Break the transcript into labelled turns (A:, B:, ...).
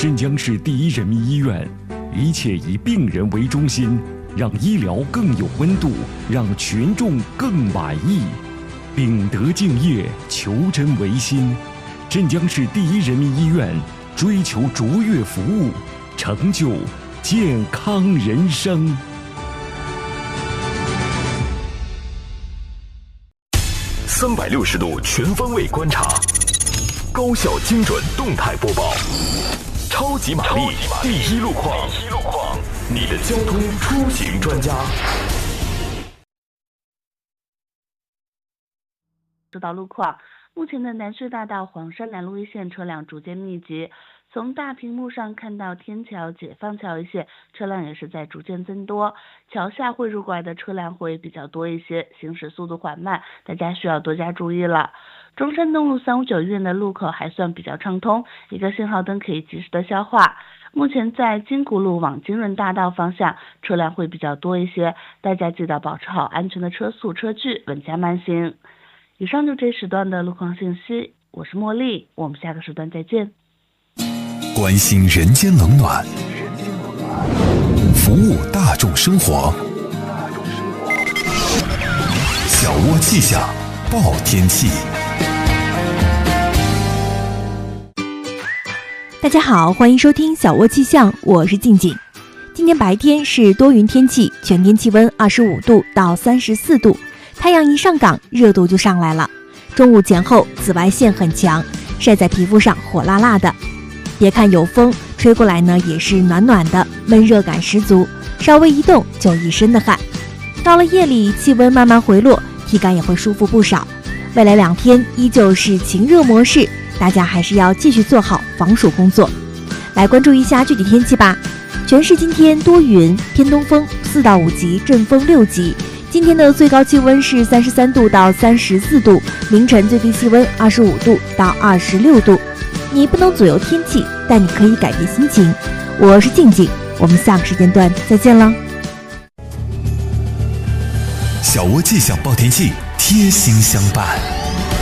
A: 镇江市第一人民医院，一切以病人为中心，让医疗更有温度，让群众更满意。秉德敬业，求真为心。镇江市第一人民医院追求卓越服务，成就健康人生。360度全方位观察，高效精准动态播报，超级玛丽第一路况，你的交通出行专家。
B: 知道路况，目前的南隧大道黄山南路一线车辆逐渐密集，从大屏幕上看到天桥、解放桥一线车辆也是在逐渐增多，桥下汇入过来的车辆会比较多一些，行驶速度缓慢，大家需要多加注意了。中山东路359医院的路口还算比较畅通，一个信号灯可以及时的消化。目前在金谷路往金润大道方向车辆会比较多一些，大家记得保持好安全的车速车距，稳加慢行。以上就这时段的路况信息，我是茉莉，我们下个时段再见。
A: 关心人间冷暖，服务大众生活。小窝气象报天气。
C: 大家好，欢迎收听小窝气象，我是静静。今天白天是多云天气，全天气温25度到34度，太阳一上岗，热度就上来了。中午前后紫外线很强，晒在皮肤上火辣辣的。别看有风吹过来呢，也是暖暖的，闷热感十足，稍微一动就一身的汗。到了夜里，气温慢慢回落，体感也会舒服不少。未来2天依旧是晴热模式，大家还是要继续做好防暑工作。来关注一下具体天气吧。全市今天多云，偏东风4到5级，阵风6级。今天的最高气温是33度到34度，凌晨最低气温25度到26度。你不能左右天气，但你可以改变心情。我是静静，我们下个时间段再见了。
A: 小窝气象报天气，贴心相伴。